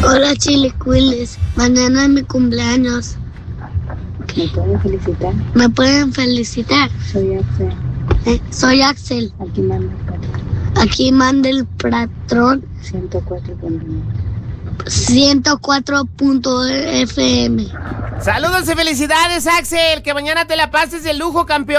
Hola, Chilicuiles. Mañana es mi cumpleaños. ¿Me pueden felicitar? ¿Me pueden felicitar? Soy Axel. Soy Axel. Aquí manda el patrón. Aquí manda el patrón. 104.FM. Saludos y felicidades, Axel. Que mañana te la pases de lujo, campeón.